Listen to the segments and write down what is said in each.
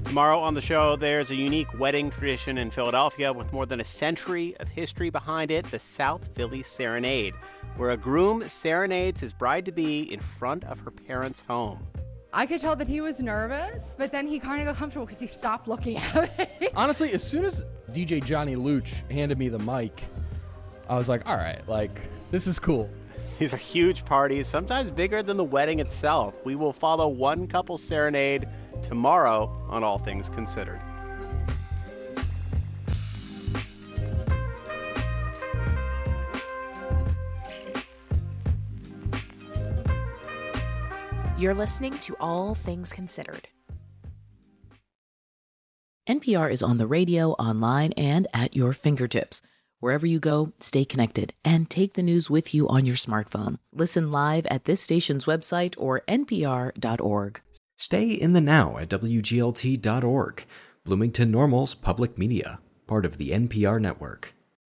Tomorrow on the show, there's a unique wedding tradition in Philadelphia with more than a century of history behind it, the South Philly Serenade, where a groom serenades his bride-to-be in front of her parents' home. I could tell that he was nervous, but then he kind of got comfortable because he stopped looking at me. Honestly, as soon as DJ Johnny Luch handed me the mic, I was like, all right, this is cool. These are huge parties, sometimes bigger than the wedding itself. We will follow one couple's serenade tomorrow on All Things Considered. You're listening to All Things Considered. NPR is on the radio, online, and at your fingertips. Wherever you go, stay connected and take the news with you on your smartphone. Listen live at this station's website or npr.org. Stay in the now at WGLT.org. Bloomington Normal's public media, part of the NPR network.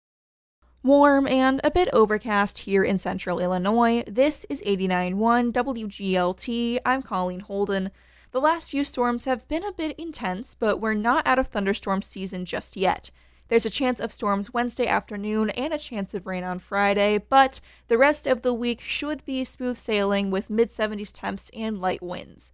Warm and a bit overcast here in central Illinois. This is 89.1 WGLT. I'm Colleen Holden. The last few storms have been a bit intense, but we're not out of thunderstorm season just yet. There's a chance of storms Wednesday afternoon and a chance of rain on Friday, but the rest of the week should be smooth sailing with mid-70s temps and light winds.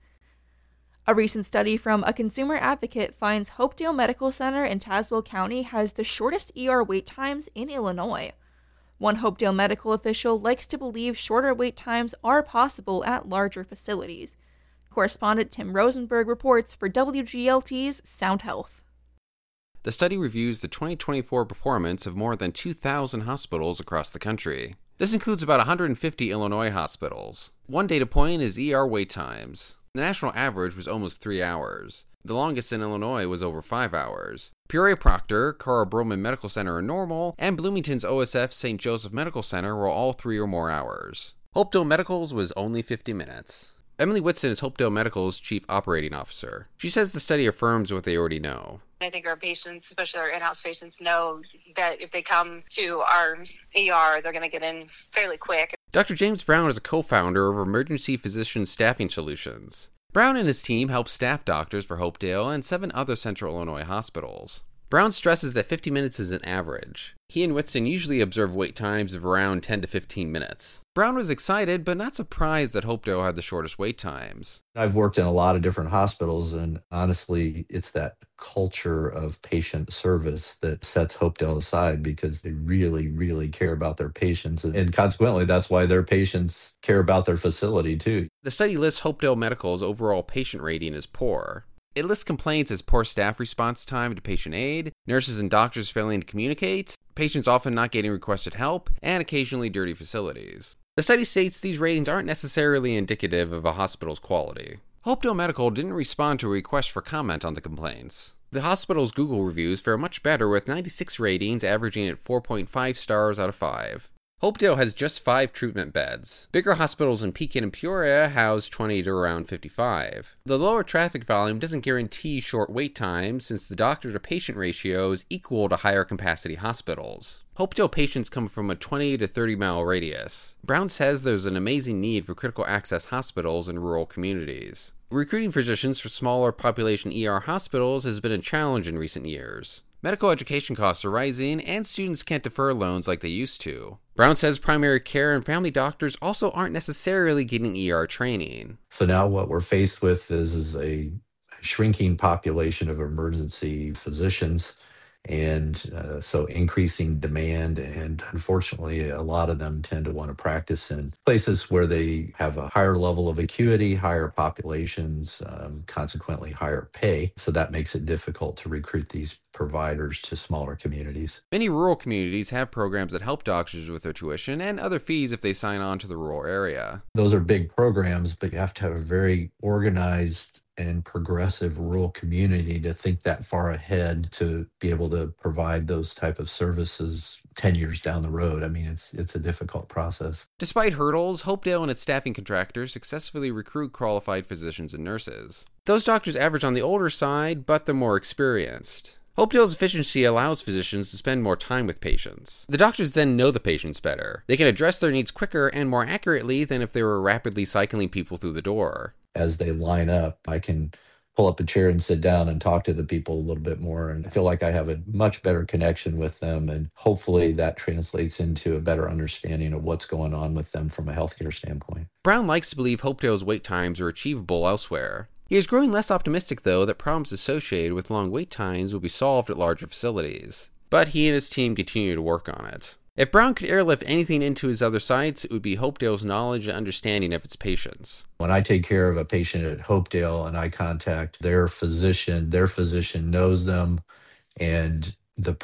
A recent study from a consumer advocate finds Hopedale Medical Center in Tazewell County has the shortest ER wait times in Illinois. One Hopedale medical official likes to believe shorter wait times are possible at larger facilities. Correspondent Tim Rosenberg reports for WGLT's Sound Health. The study reviews the 2024 performance of more than 2,000 hospitals across the country. This includes about 150 Illinois hospitals. One data point is ER wait times. The national average was almost 3 hours. The longest in Illinois was over 5 hours. Peoria Proctor, Carl Broman Medical Center are normal, and Bloomington's OSF St. Joseph Medical Center were all 3 or more hours. Hopedale Medical's was only 50 minutes. Emily Whitson is Hopedale Medical's Chief Operating Officer. She says the study affirms what they already know. I think our patients, especially our in-house patients, know that if they come to our ER, they're going to get in fairly quick. Dr. James Brown is a co-founder of Emergency Physician Staffing Solutions. Brown and his team help staff doctors for Hopedale and 7 other central Illinois hospitals. Brown stresses that 50 minutes is an average. He and Whitson usually observe wait times of around 10 to 15 minutes. Brown was excited, but not surprised that Hopedale had the shortest wait times. I've worked in a lot of different hospitals, and honestly, it's that culture of patient service that sets Hopedale aside because they really, really care about their patients. And consequently, that's why their patients care about their facility, too. The study lists Hopedale Medical's overall patient rating as poor. It lists complaints as poor staff response time to patient aid, nurses and doctors failing to communicate, patients often not getting requested help, and occasionally dirty facilities. The study states these ratings aren't necessarily indicative of a hospital's quality. Hopedale Medical didn't respond to a request for comment on the complaints. The hospital's Google reviews fare much better with 96 ratings averaging at 4.5 stars out of 5. Hopedale has just 5 treatment beds. Bigger hospitals in Pekin and Peoria house 20 to around 55. The lower traffic volume doesn't guarantee short wait times since the doctor-to-patient ratio is equal to higher capacity hospitals. Hopedale patients come from a 20 to 30 mile radius. Brown says there's an amazing need for critical access hospitals in rural communities. Recruiting physicians for smaller population ER hospitals has been a challenge in recent years. Medical education costs are rising, and students can't defer loans like they used to. Brown says primary care and family doctors also aren't necessarily getting ER training. So now what we're faced with is a shrinking population of emergency physicians, and so increasing demand, and unfortunately a lot of them tend to want to practice in places where they have a higher level of acuity, higher populations, consequently higher pay. So that makes it difficult to recruit these providers to smaller communities. Many rural communities have programs that help doctors with their tuition and other fees if they sign on to the rural area. Those are big programs, but you have to have a very organized and progressive rural community to think that far ahead to be able to provide those type of services 10 years down the road. I mean, it's a difficult process. Despite hurdles, Hopedale and its staffing contractors successfully recruit qualified physicians and nurses. Those doctors average on the older side, but they're more experienced. Hopedale's efficiency allows physicians to spend more time with patients. The doctors then know the patients better. They can address their needs quicker and more accurately than if they were rapidly cycling people through the door. As they line up, I can pull up a chair and sit down and talk to the people a little bit more. And I feel like I have a much better connection with them. And hopefully that translates into a better understanding of what's going on with them from a healthcare standpoint. Brown likes to believe Hopedale's wait times are achievable elsewhere. He is growing less optimistic, though, that problems associated with long wait times will be solved at larger facilities. But he and his team continue to work on it. If Brown could airlift anything into his other sites, it would be Hopedale's knowledge and understanding of its patients. When I take care of a patient at Hopedale and I contact their physician knows them, and the